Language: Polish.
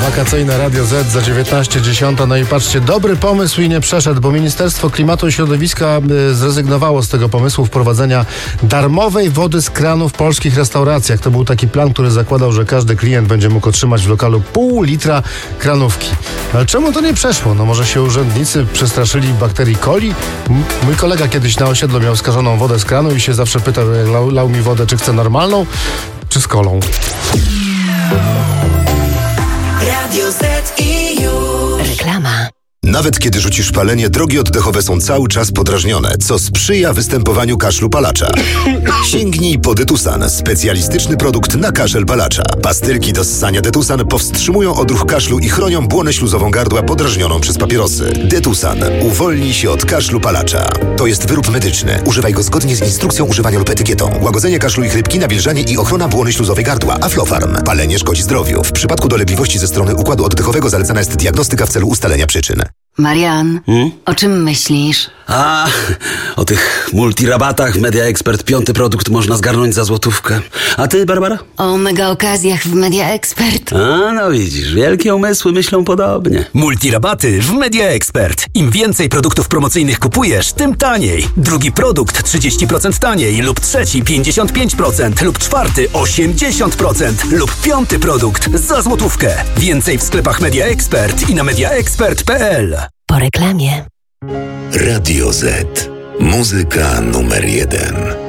Wakacyjne Radio Z za 19:10. No i patrzcie, dobry pomysł i nie przeszedł, bo Ministerstwo Klimatu i Środowiska zrezygnowało z tego pomysłu wprowadzenia darmowej wody z kranu w polskich restauracjach. To był taki plan, który zakładał, że każdy klient będzie mógł otrzymać w lokalu pół litra kranówki. Ale czemu to nie przeszło? No może się urzędnicy przestraszyli bakterii coli? Mój kolega kiedyś na osiedlu miał skażoną wodę z kranu i się zawsze pytał, jak lał mi wodę, czy chce normalną, czy z kolą. Radio Z i już. Reklama. Nawet kiedy rzucisz palenie, drogi oddechowe są cały czas podrażnione, co sprzyja występowaniu kaszlu palacza. Sięgnij po Detusan, specjalistyczny produkt na kaszel palacza. Pastylki do ssania Detusan powstrzymują odruch kaszlu i chronią błonę śluzową gardła podrażnioną przez papierosy. Detusan uwolni się od kaszlu palacza. To jest wyrób medyczny. Używaj go zgodnie z instrukcją używania lub etykietą. Łagodzenie kaszlu i chrypki, nawilżanie i ochrona błony śluzowej gardła. Aflofarm. Palenie szkodzi zdrowiu. W przypadku dolegliwości ze strony układu oddechowego zalecana jest diagnostyka w celu ustalenia przyczyn. Marian, o czym myślisz? O tych multirabatach w Media Expert 5. produkt można zgarnąć za złotówkę. A ty, Barbara? O mega okazjach w Media Expert. No widzisz, wielkie umysły myślą podobnie. Multirabaty w Media Expert. Im więcej produktów promocyjnych kupujesz, tym taniej. Drugi produkt 30% taniej, lub trzeci 55%, lub czwarty 80%, lub 5. produkt za złotówkę. Więcej w sklepach Media Expert i na mediaexpert.pl. Po reklamie. Radio Z. Muzyka numer 1.